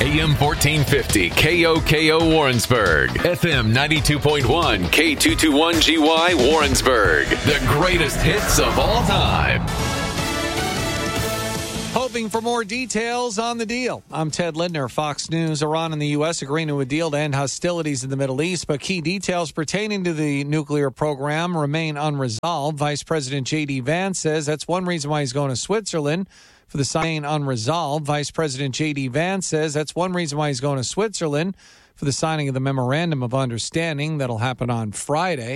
AM 1450 KOKO Warrensburg, FM 92.1 K221GY Warrensburg. The greatest hits of all time. Hoping for more details on the deal. I'm Ted Lindner, Fox News. Iran and the U.S. agreeing to a deal to end hostilities in the Middle East, but key details pertaining to the nuclear program remain unresolved. Vice President J.D. Vance says that's one reason why he's going to Switzerland for the signing unresolved. Vice President J.D. Vance says that's one reason why he's going to Switzerland for the signing of the memorandum of understanding that'll happen on Friday.